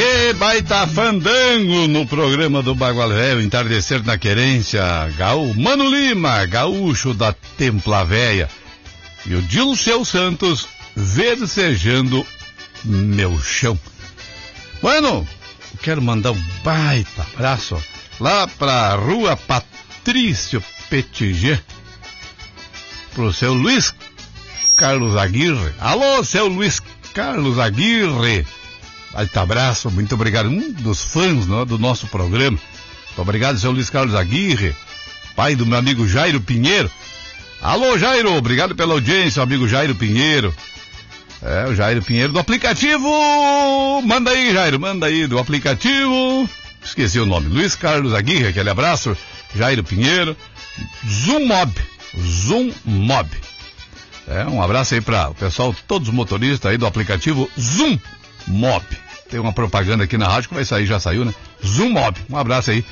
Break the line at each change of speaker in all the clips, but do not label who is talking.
Que baita fandango no programa do Bagual Velho, Entardecer na Querência. Mano Lima, gaúcho da Templa Véia. E o Dilceu Santos versejando meu chão. Bueno, quero mandar um baita abraço lá pra rua Patrício Petiger, pro seu Luiz Carlos Aguirre. Alô, seu Luiz Carlos Aguirre. Baita abraço, muito obrigado. Um dos fãs, né, do nosso programa. Muito obrigado, seu Luiz Carlos Aguirre, pai do meu amigo Jairo Pinheiro. Alô, Jairo, obrigado pela audiência, amigo Jairo Pinheiro. O Jairo Pinheiro do aplicativo. Manda aí, Jairo, manda aí do aplicativo. Esqueci o nome. Luiz Carlos Aguirre, aquele abraço. Jairo Pinheiro. Zoom Mob. Um abraço aí para o pessoal, todos os motoristas aí do aplicativo Zoom Mob. Tem uma propaganda aqui na rádio que vai sair, já saiu, né? Zoom Mob. Um abraço aí.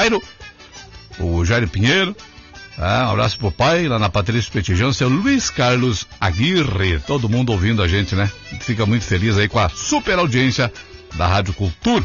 O Jairo Pinheiro. Um abraço pro pai, lá na Patrícia Petijão, seu Luiz Carlos Aguirre. Todo mundo ouvindo a gente, né? Fica muito feliz aí com a super audiência da Rádio Cultura.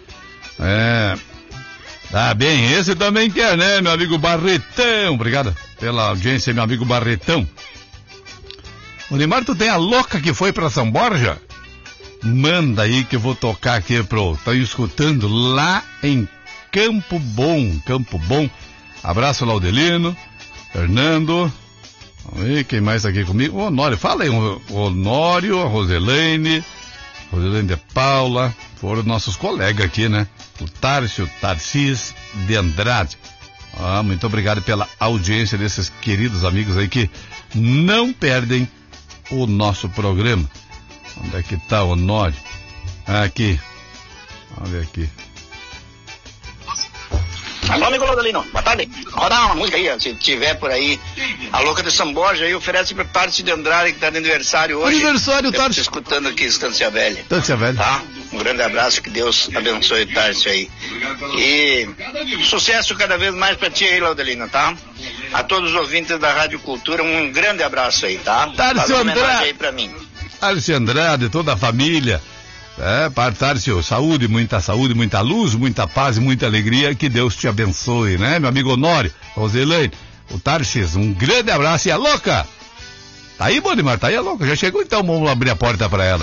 Tá bem, esse também quer, né, meu amigo Barretão? Obrigado pela audiência, meu amigo Barretão. O Neymar, tu tem a louca que foi pra São Borja? Manda aí que eu vou tocar aqui Tá escutando lá em Campo Bom. Abraço, Laudelino, Fernando. Vamos ver quem mais tá aqui comigo. O Honório, fala aí. O Honório, a Roselaine de Paula. Foram nossos colegas aqui, né? O Tarcis de Andrade. Muito obrigado pela audiência desses queridos amigos aí que não perdem o nosso programa. Onde é que tá o Honório? Aqui. Vamos ver aqui.
Alô, amigo Laudelino, boa tarde. Roda uma música aí, se tiver por aí. A louca de São Borja aí oferece para Tarso de Andrade, que tá de aniversário hoje.
Aniversário, Tarso.
Escutando aqui Estância Velha.
Estância Velha.
Tá? Um grande abraço, que Deus abençoe o Tarso aí. E sucesso cada vez mais pra ti aí, Laudelino, tá? A todos os ouvintes da Rádio Cultura, um grande abraço aí, tá?
Tarso Andrade
aí pra mim.
Tarso Andrade, toda a família. Tarso, saúde, muita luz, muita paz e muita alegria, que Deus te abençoe, né, meu amigo Honório, Roselaine, o Tarsis, um grande abraço. E a louca? Tá aí, Bonimar, tá aí a louca, já chegou, então vamos abrir a porta pra ela.